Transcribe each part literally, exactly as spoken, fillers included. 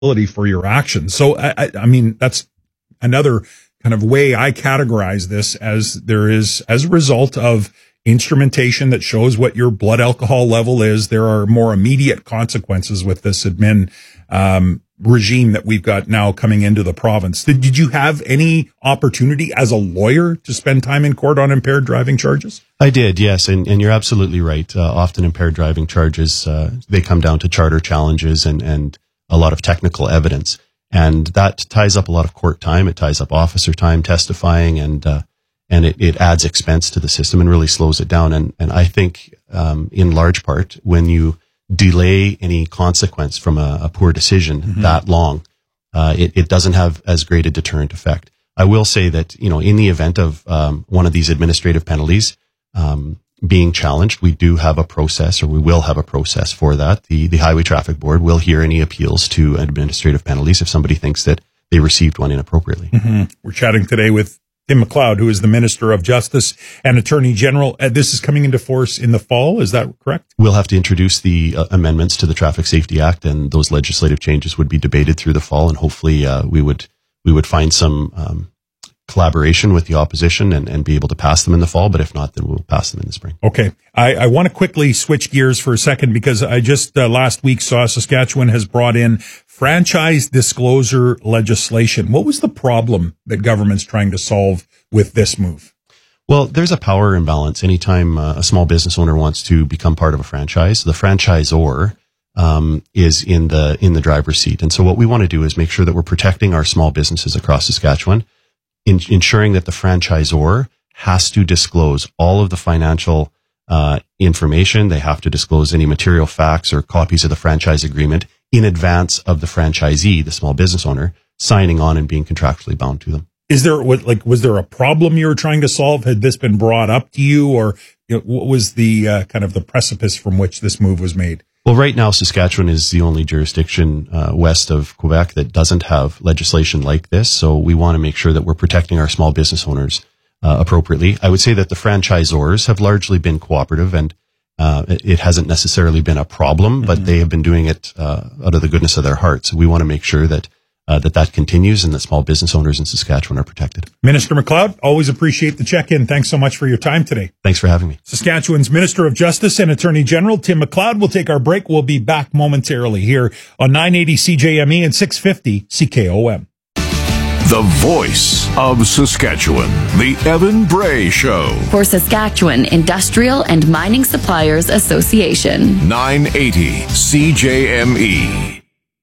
for your actions. So, I, I, I mean, that's another kind of way I categorize this, as there is, as a result of instrumentation that shows what your blood alcohol level is, there are more immediate consequences with this admin um, regime that we've got now coming into the province. Did, did you have any opportunity as a lawyer to spend time in court on impaired driving charges? I did, yes, and, and you're absolutely right. Uh, often impaired driving charges, uh, they come down to charter challenges and, and a lot of technical evidence. And that ties up a lot of court time. It ties up officer time testifying, and uh, and it, it adds expense to the system and really slows it down. And, and I think um, in large part, when you delay any consequence from a, a poor decision mm-hmm. that long, uh, it, it doesn't have as great a deterrent effect. I will say that, you know, in the event of um, one of these administrative penalties um, being challenged, we do have a process, or we will have a process for that. The, the Highway Traffic Board will hear any appeals to administrative penalties if somebody thinks that they received one inappropriately. Mm-hmm. We're chatting today with Tim McLeod, who is the Minister of Justice and Attorney General. Uh, this is coming into force in the fall. Is that correct? We'll have to introduce the uh, amendments to the Traffic Safety Act, and those legislative changes would be debated through the fall. And hopefully, uh, we would we would find some um, collaboration with the opposition and, and be able to pass them in the fall. But if not, then we'll pass them in the spring. Okay. I, I want to quickly switch gears for a second, because I just uh, last week saw Saskatchewan has brought in franchise disclosure legislation. What was the problem that government's trying to solve with this move? Well, there's a power imbalance. Anytime uh, a small business owner wants to become part of a franchise, the franchisor um, is in the in the driver's seat. And so what we want to do is make sure that we're protecting our small businesses across Saskatchewan, in, ensuring that the franchisor has to disclose all of the financial uh, information. They have to disclose any material facts or copies of the franchise agreement in advance of the franchisee, the small business owner, signing on and being contractually bound to them. Is there, like, was there a problem you were trying to solve? Had this been brought up to you, or you know, what was the uh, kind of the precipice from which this move was made? Well, right now, Saskatchewan is the only jurisdiction uh, west of Quebec that doesn't have legislation like this. So we want to make sure that we're protecting our small business owners uh, appropriately. I would say that the franchisors have largely been cooperative, and uh, it, it hasn't necessarily been a problem, but mm-hmm. they have been doing it uh, out of the goodness of their hearts. We want to make sure that Uh, that that continues and that small business owners in Saskatchewan are protected. Minister McLeod, always appreciate the check-in. Thanks so much for your time today. Thanks for having me. Saskatchewan's Minister of Justice and Attorney General Tim McLeod. Will take our break. We'll be back momentarily here on nine eighty C J M E and six fifty C K O M. The voice of Saskatchewan, the Evan Bray Show. For Saskatchewan Industrial and Mining Suppliers Association. nine eighty C J M E.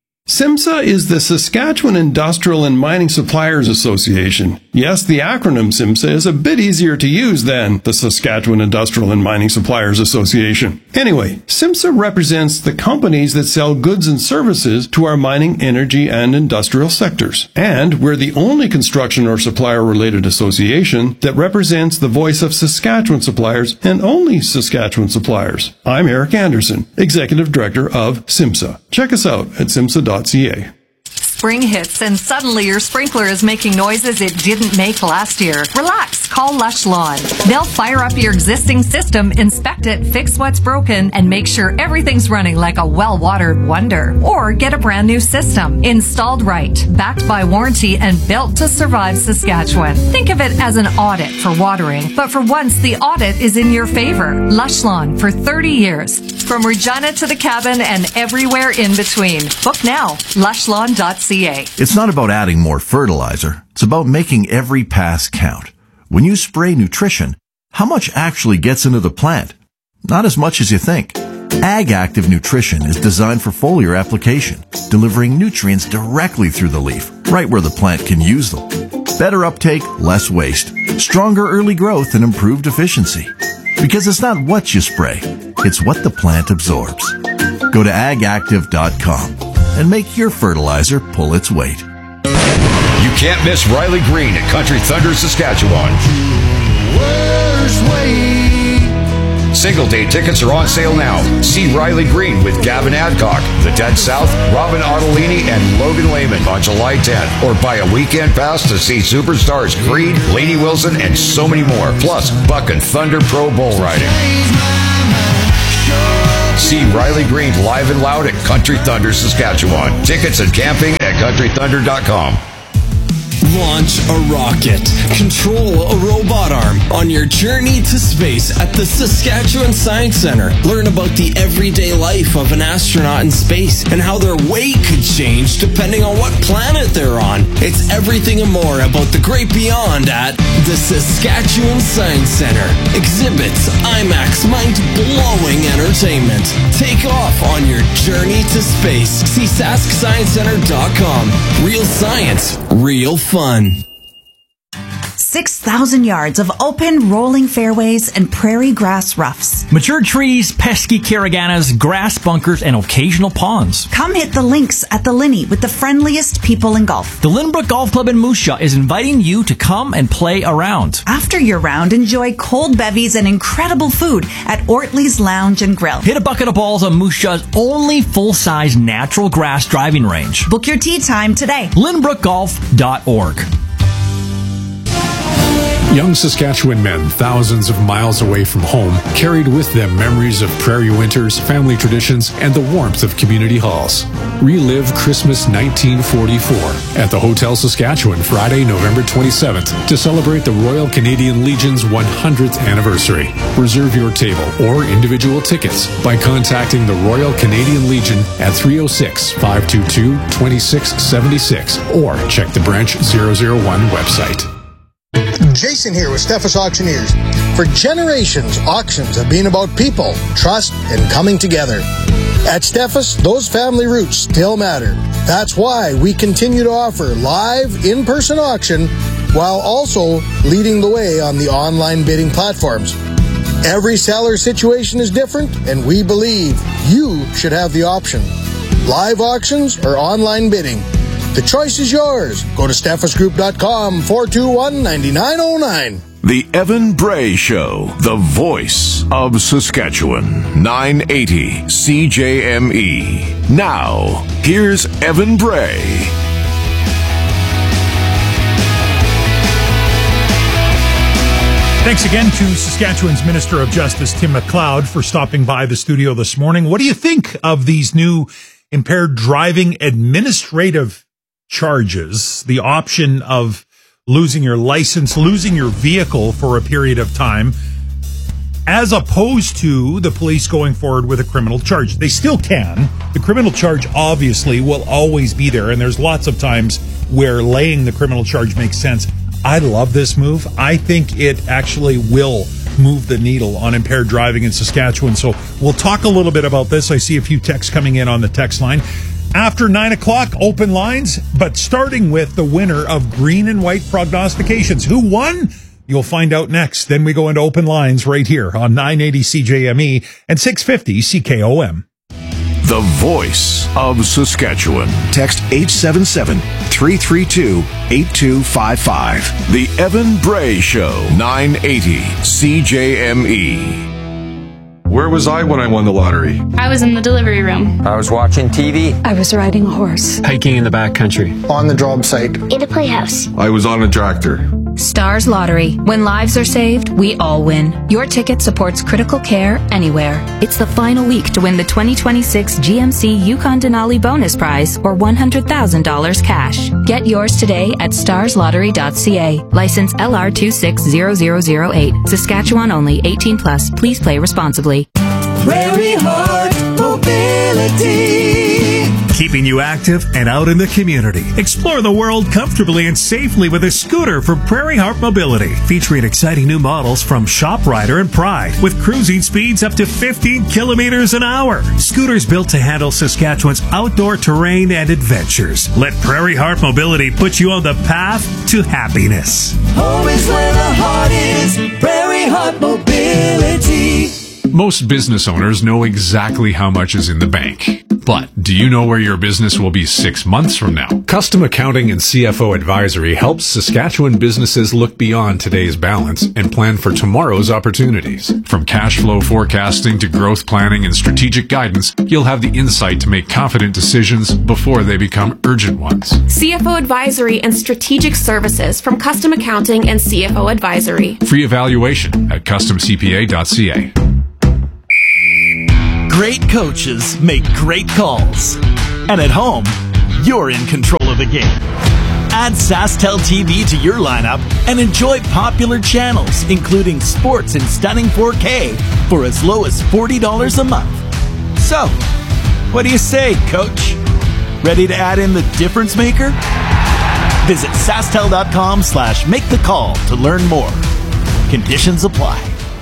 SIMSA is the Saskatchewan Industrial and Mining Suppliers Association. Yes, the acronym SIMSA is a bit easier to use than the Saskatchewan Industrial and Mining Suppliers Association. Anyway, SIMSA represents the companies that sell goods and services to our mining, energy, and industrial sectors. And we're the only construction or supplier-related association that represents the voice of Saskatchewan suppliers and only Saskatchewan suppliers. I'm Eric Anderson, Executive Director of SIMSA. Check us out at simsa dot c a. Spring hits and suddenly your sprinkler is making noises it didn't make last year. Relax, call Lush Lawn. They'll fire up your existing system, inspect it, fix what's broken, and make sure everything's running like a well-watered wonder. Or get a brand new system, installed right, backed by warranty, and built to survive Saskatchewan. Think of it as an audit for watering, but for once the audit is in your favor. Lush Lawn for thirty years. From Regina to the cabin and everywhere in between. Book now, lush lawn dot c a. It's not about adding more fertilizer. It's about making every pass count. When you spray nutrition, how much actually gets into the plant? Not as much as you think. Ag Active Nutrition is designed for foliar application, delivering nutrients directly through the leaf, right where the plant can use them. Better uptake, less waste, stronger early growth, and improved efficiency. Because it's not what you spray, it's what the plant absorbs. Go to ag active dot com and make your fertilizer pull its weight. You can't miss Riley Green at Country Thunder, Saskatchewan. Single day tickets are on sale now. See Riley Green with Gavin Adcock, The Dead South, Robin Ottolini, and Logan Lehman on July tenth. Or buy a weekend pass to see superstars Creed, Lady Wilson, and so many more. Plus, Buck and Thunder Pro Bull Riding. See Riley Green live and loud at Country Thunder, Saskatchewan. Tickets and camping at country thunder dot com. Launch a rocket. Control a robot arm on your journey to space at the Saskatchewan Science Centre. Learn about the everyday life of an astronaut in space and how their weight could change depending on what planet they're on. It's everything and more about the great beyond at the Saskatchewan Science Centre. Exhibits, IMAX, mind-blowing entertainment. Take off on your journey to space. See sask science centre dot com. Real science, real fun. six thousand yards of open, rolling fairways and prairie grass roughs. Mature trees, pesky caraganas, grass bunkers, and occasional ponds. Come hit the links at the Linney with the friendliest people in golf. The Lynbrook Golf Club in Moose Jaw is inviting you to come and play around. After your round, enjoy cold bevies and incredible food at Ortley's Lounge and Grill. Hit a bucket of balls on Moose Jaw's only full-size natural grass driving range. Book your tee time today. lynbrook golf dot org. Young Saskatchewan men, thousands of miles away from home, carried with them memories of prairie winters, family traditions, and the warmth of community halls. Relive Christmas nineteen forty-four at the Hotel Saskatchewan Friday, November twenty-seventh to celebrate the Royal Canadian Legion's one hundredth anniversary. Reserve your table or individual tickets by contacting the Royal Canadian Legion at three oh six, five two two, two six seven six or check the Branch zero zero one website. Jason here with Steffes Auctioneers. For generations, auctions have been about people, trust, and coming together. At Steffes, those family roots still matter. That's why we continue to offer live, in-person auction while also leading the way on the online bidding platforms. Every seller situation is different, and we believe you should have the option. Live auctions or online bidding. The choice is yours. Go to steffes group dot com, four two one, nine nine zero nine. The Evan Bray Show, the voice of Saskatchewan, nine eighty C J M E. Now, here's Evan Bray. Thanks again to Saskatchewan's Minister of Justice, Tim McLeod, for stopping by the studio this morning. What do you think of these new impaired driving administrative charges, the option of losing your license, losing your vehicle for a period of time, as opposed to the police going forward with a criminal charge? They still can. The criminal charge obviously will always be there, and there's lots of times where laying the criminal charge makes sense. I love this move. I think it actually will move the needle on impaired driving in Saskatchewan. So we'll talk a little bit about this. I see a few texts coming in on the text line. After nine o'clock, open lines, but starting with the winner of green and white prognostications. Who won? You'll find out next. Then we go into open lines right here on nine eighty C J M E and six fifty C K O M. The voice of Saskatchewan. Text eight seven seven, three three two, eight two five five. The Evan Bray Show, nine eighty C J M E. Where was I when I won the lottery? I was in the delivery room. I was watching T V. I was riding a horse. Hiking in the backcountry. On the job site. In a playhouse. I was on a tractor. Stars Lottery. When lives are saved, we all win. Your ticket supports critical care anywhere. It's the final week to win the twenty twenty-six G M C Yukon Denali Bonus Prize or one hundred thousand dollars cash. Get yours today at stars lottery dot c a. License L R two six zero zero zero eight. Saskatchewan only. eighteen plus. Please play responsibly. Prairie Heart Mobility. Keeping you active and out in the community. Explore the world comfortably and safely with a scooter from Prairie Heart Mobility. Featuring exciting new models from ShopRider and Pride with cruising speeds up to fifteen kilometers an hour. Scooters built to handle Saskatchewan's outdoor terrain and adventures. Let Prairie Heart Mobility put you on the path to happiness. Home is where the heart is. Prairie Heart Mobility. Most business owners know exactly how much is in the bank. But do you know where your business will be six months from now? Custom Accounting and C F O Advisory helps Saskatchewan businesses look beyond today's balance and plan for tomorrow's opportunities. From cash flow forecasting to growth planning and strategic guidance, you'll have the insight to make confident decisions before they become urgent ones. C F O Advisory and Strategic Services from Custom Accounting and C F O Advisory. Free evaluation at custom c p a dot c a. Great coaches make great calls. And at home, you're in control of the game. Add SaskTel T V to your lineup and enjoy popular channels, including sports in stunning four K for as low as forty dollars a month. So, what do you say, Coach? Ready to add in the difference maker? Visit SaskTel.com slash make the call to learn more. Conditions apply.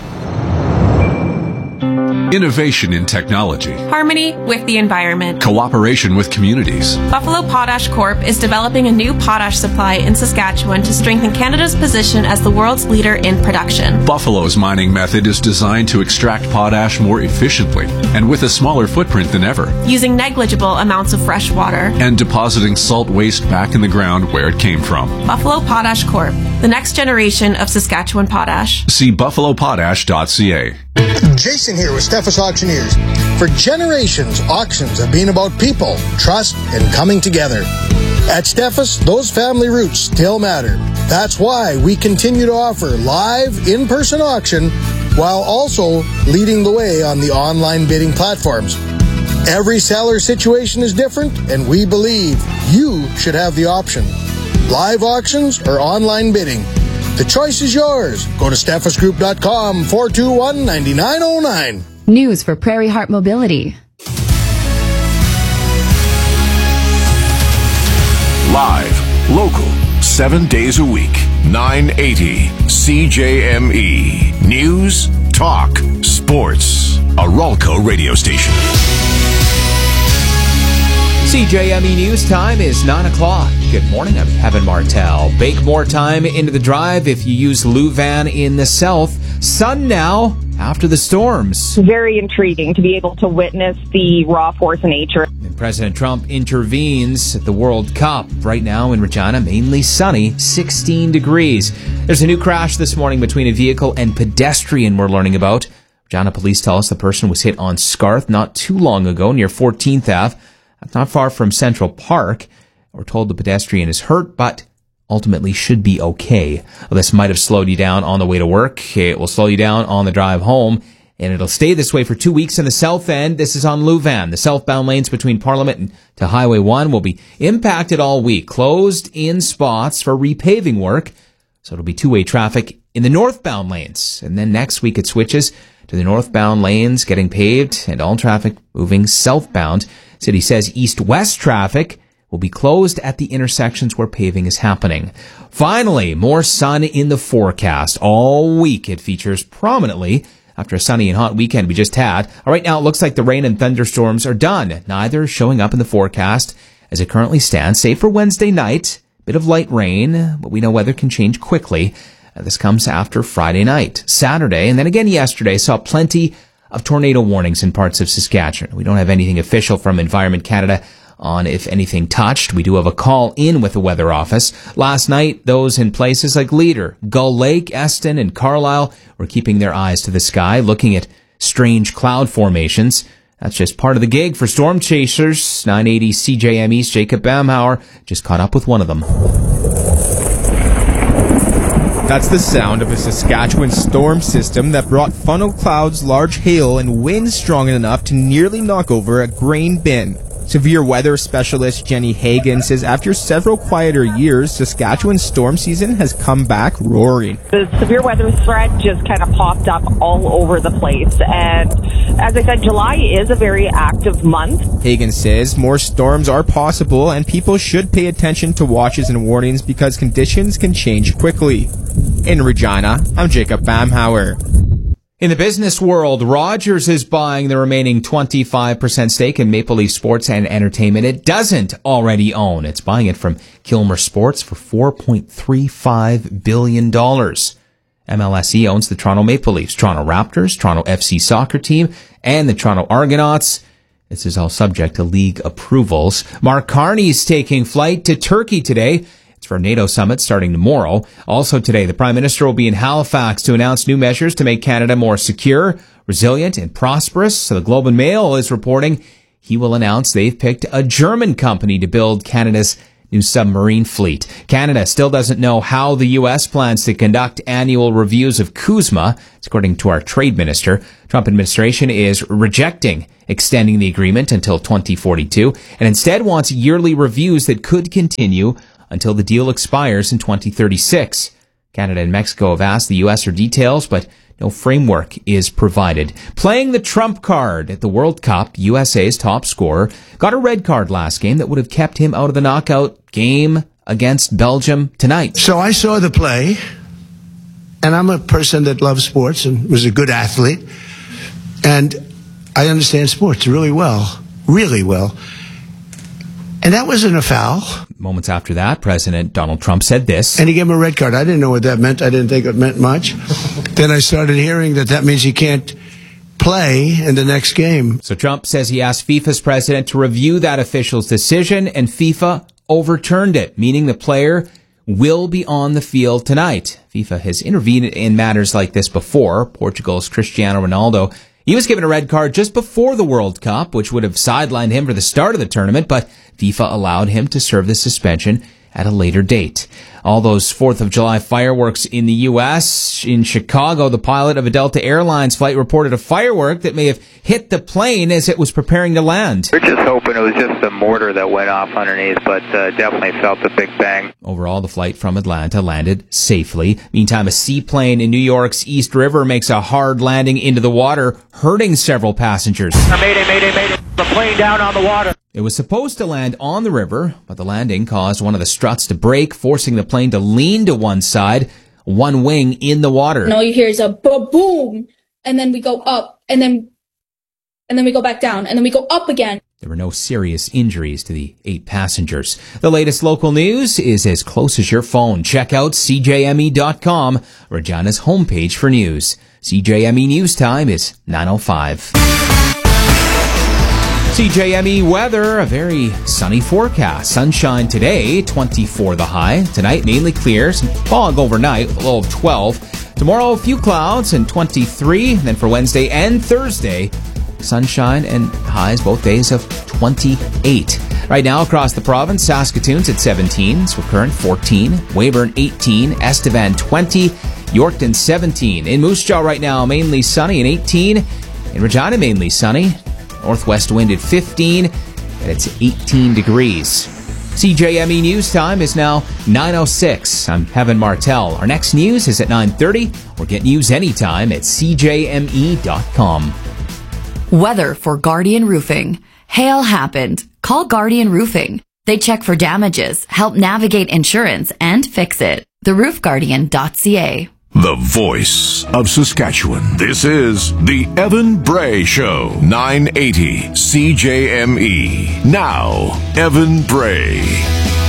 Innovation in technology. Harmony with the environment. Cooperation with communities. Buffalo Potash Corp is developing a new potash supply in Saskatchewan to strengthen Canada's position as the world's leader in production. Buffalo's mining method is designed to extract potash more efficiently and with a smaller footprint than ever, using negligible amounts of fresh water and depositing salt waste back in the ground where it came from. Buffalo Potash Corp, the next generation of Saskatchewan potash. See buffalo potash dot c a. Jason here with Steffes Auctioneers. For generations, auctions have been about people, trust, and coming together. At Steffes, those family roots still matter. That's why we continue to offer live, in-person auction while also leading the way on the online bidding platforms. Every seller situation is different, and we believe you should have the option. Live auctions or online bidding. The choice is yours. Go to steffes group dot com, four two one, nine nine zero nine. News for Prairie Heart Mobility. Live, local, seven days a week. nine eighty C J M E. News, talk, sports. A Ralco radio station. C J M E News time is nine o'clock. Good morning, I'm Kevin Martell. Bake more time into the drive if you use Luvan in the south. Sun now after the storms. Very intriguing to be able to witness the raw force of nature. And President Trump intervenes at the World Cup. Right now in Regina, mainly sunny, sixteen degrees. There's a new crash this morning between a vehicle and pedestrian we're learning about. Regina police tell us the person was hit on Scarth not too long ago near fourteenth Avenue. That's not far from Central Park. We're told the pedestrian is hurt, but ultimately should be okay. Well, this might have slowed you down on the way to work. It will slow you down on the drive home, and it'll stay this way for two weeks in the south end. This is on Luvan. The southbound lanes between Parliament and to Highway one will be impacted all week, closed in spots for repaving work. So it'll be two-way traffic in the northbound lanes. And then next week it switches to the northbound lanes getting paved and all traffic moving southbound. City says east-west traffic will be closed at the intersections where paving is happening. Finally, more sun in the forecast. All week it features prominently after a sunny and hot weekend we just had. All right, now it looks like the rain and thunderstorms are done. Neither showing up in the forecast as it currently stands, save for Wednesday night. Bit of light rain, but we know weather can change quickly. Uh, this comes after Friday night. Saturday, and then again yesterday, saw plenty of tornado warnings in parts of Saskatchewan. We don't have anything official from Environment Canada on if anything touched. We do have a call in with the weather office. Last night, those in places like Leader, Gull Lake, Eston, and Carlisle were keeping their eyes to the sky, looking at strange cloud formations. That's just part of the gig for storm chasers. nine eighty C J M E's Jacob Bamhauer just caught up with one of them. That's the sound of a Saskatchewan storm system that brought funnel clouds, large hail, and winds strong enough to nearly knock over a grain bin. Severe weather specialist Jenny Hagan says after several quieter years, Saskatchewan's storm season has come back roaring. The severe weather threat just kind of popped up all over the place. And as I said, July is a very active month. Hagan says more storms are possible and people should pay attention to watches and warnings because conditions can change quickly. In Regina, I'm Jacob Bamhauer. In the business world, Rogers is buying the remaining twenty-five percent stake in Maple Leaf Sports and Entertainment it doesn't already own. It's buying it from Kilmer Sports for four point three five billion dollars. M L S E owns the Toronto Maple Leafs, Toronto Raptors, Toronto F C soccer team, and the Toronto Argonauts. This is all subject to league approvals. Mark Carney's taking flight to Turkey today. It's for a NATO summit starting tomorrow. Also today, the Prime Minister will be in Halifax to announce new measures to make Canada more secure, resilient, and prosperous. So the Globe and Mail is reporting he will announce they've picked a German company to build Canada's new submarine fleet. Canada still doesn't know how the U S plans to conduct annual reviews of CUSMA, according to our trade minister. Trump administration is rejecting extending the agreement until twenty forty-two and instead wants yearly reviews that could continue until the deal expires in twenty thirty-six. Canada and Mexico have asked the U S for details, but no framework is provided. Playing the trump card at the World Cup, U S A's top scorer got a red card last game that would have kept him out of the knockout game against Belgium tonight. So I saw the play, and I'm a person that loves sports and was a good athlete, and I understand sports really well, really well. And that wasn't a foul. Moments after that, President Donald Trump said this. And he gave him a red card. I didn't know what that meant. I didn't think it meant much. Then I started hearing that that means he can't play in the next game. So Trump says he asked FIFA's president to review that official's decision, and FIFA overturned it, meaning the player will be on the field tonight. FIFA has intervened in matters like this before. Portugal's Cristiano Ronaldo, he was given a red card just before the World Cup, which would have sidelined him for the start of the tournament, but FIFA allowed him to serve the suspension at a later date. All those fourth of July fireworks in the U S. In Chicago, the pilot of a Delta Airlines flight reported a firework that may have hit the plane as it was preparing to land. We're just hoping it was just a mortar that went off underneath, but uh, definitely felt a big bang. Overall, the flight from Atlanta landed safely. Meantime, a seaplane in New York's East River makes a hard landing into the water, hurting several passengers. Mayday, mayday, mayday. The plane down on the water. It was supposed to land on the river, but the landing caused one of the struts to break, forcing the plane to lean to one side, one wing in the water. And all you hear is a boom, and then we go up, and then and then we go back down, and then we go up again. There were no serious injuries to the eight passengers. The latest local news is as close as your phone. Check out C J M E dot com, Regina's homepage for news. C J M E News Time is nine oh five. C J M E weather, a very sunny forecast. Sunshine today, twenty-four the high. Tonight, mainly clear. Some fog overnight with a low of twelve. Tomorrow, a few clouds and twenty-three. And then for Wednesday and Thursday, sunshine and highs both days of twenty-eight. Right now, across the province, Saskatoon's at seventeen. Swift fourteen. Weyburn, eighteen. Estevan, twenty. Yorkton, seventeen. In Moose Jaw right now, mainly sunny and eighteen. In Regina, mainly sunny. Northwest wind at fifteen, and it's eighteen degrees. C J M E News Time is now nine oh six. I'm Kevin Martell. Our next news is at nine thirty, or get news anytime at C J M E dot com. Weather for Guardian Roofing. Hail happened. Call Guardian Roofing. They check for damages, help navigate insurance, and fix it. the roof guardian dot c a. The voice of Saskatchewan. This is the Evan Bray Show. nine eighty C J M E. Now, Evan Bray.